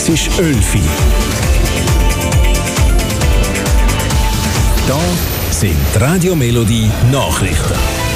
Es ist 11 Uhr. Da sind die Radio Melodie Nachrichten.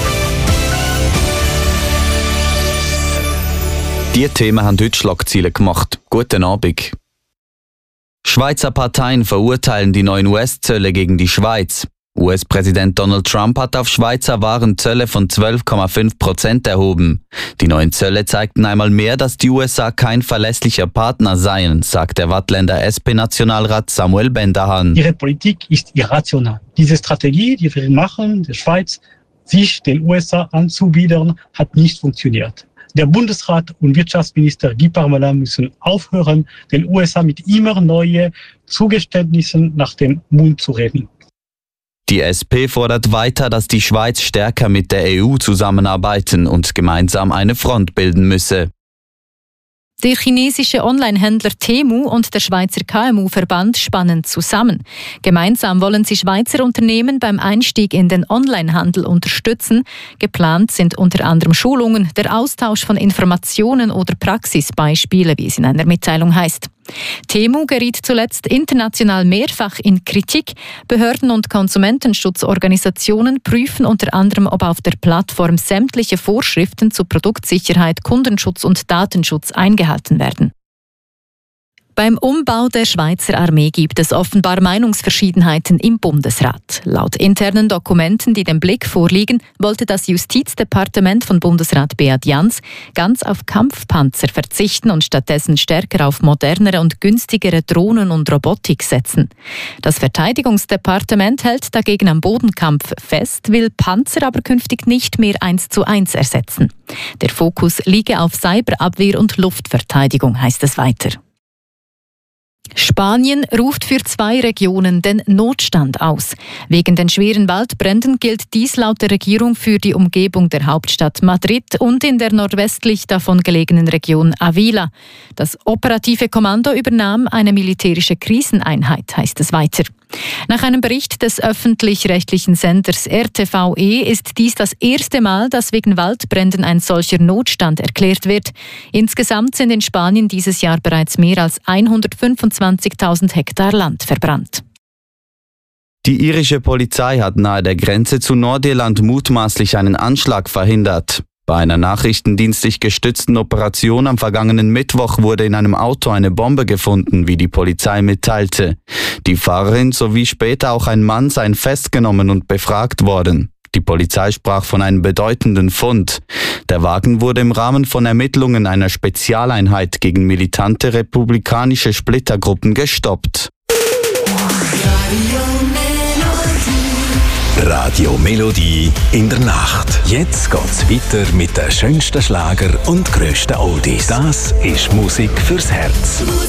Die Themen haben heute Schlagzeilen gemacht. Guten Abend. Schweizer Parteien verurteilen die neuen US-Zölle gegen die Schweiz. US-Präsident Donald Trump hat auf Schweizer Waren Zölle von 12,5% erhoben. Die neuen Zölle zeigten einmal mehr, dass die USA kein verlässlicher Partner seien, sagt der Waadtländer SP-Nationalrat Samuel Bendahan. Ihre Politik ist irrational. Diese Strategie, die wir machen, der Schweiz, sich den USA anzubiedern, hat nicht funktioniert. Der Bundesrat und Wirtschaftsminister Guy Parmelin müssen aufhören, den USA mit immer neuen Zugeständnissen nach dem Mund zu reden. Die SP fordert weiter, dass die Schweiz stärker mit der EU zusammenarbeiten und gemeinsam eine Front bilden müsse. Der chinesische Online-Händler Temu und der Schweizer KMU-Verband spannen zusammen. Gemeinsam wollen sie Schweizer Unternehmen beim Einstieg in den Online-Handel unterstützen. Geplant sind unter anderem Schulungen, der Austausch von Informationen oder Praxisbeispiele, wie es in einer Mitteilung heißt. Temu geriet zuletzt international mehrfach in Kritik. Behörden und Konsumentenschutzorganisationen prüfen unter anderem, ob auf der Plattform sämtliche Vorschriften zu Produktsicherheit, Kundenschutz und Datenschutz eingehalten werden. Beim Umbau der Schweizer Armee gibt es offenbar Meinungsverschiedenheiten im Bundesrat. Laut internen Dokumenten, die dem Blick vorliegen, wollte das Justizdepartement von Bundesrat Beat Jans ganz auf Kampfpanzer verzichten und stattdessen stärker auf modernere und günstigere Drohnen und Robotik setzen. Das Verteidigungsdepartement hält dagegen am Bodenkampf fest, will Panzer aber künftig nicht mehr 1:1 ersetzen. Der Fokus liege auf Cyberabwehr und Luftverteidigung, heißt es weiter. Spanien ruft für 2 Regionen den Notstand aus. Wegen den schweren Waldbränden gilt dies laut der Regierung für die Umgebung der Hauptstadt Madrid und in der nordwestlich davon gelegenen Region Avila. Das operative Kommando übernahm eine militärische Kriseneinheit, heißt es weiter. Nach einem Bericht des öffentlich-rechtlichen Senders RTVE ist dies das erste Mal, dass wegen Waldbränden ein solcher Notstand erklärt wird. Insgesamt sind in Spanien dieses Jahr bereits mehr als 125.000 Hektar Land verbrannt. Die irische Polizei hat nahe der Grenze zu Nordirland mutmaßlich einen Anschlag verhindert. Bei einer nachrichtendienstlich gestützten Operation am vergangenen Mittwoch wurde in einem Auto eine Bombe gefunden, wie die Polizei mitteilte. Die Fahrerin sowie später auch ein Mann seien festgenommen und befragt worden. Die Polizei sprach von einem bedeutenden Fund. Der Wagen wurde im Rahmen von Ermittlungen einer Spezialeinheit gegen militante republikanische Splittergruppen gestoppt. Radio Melodie in der Nacht. Jetzt geht's weiter mit den schönsten Schlager und grössten Oldies. Das ist Musik fürs Herz.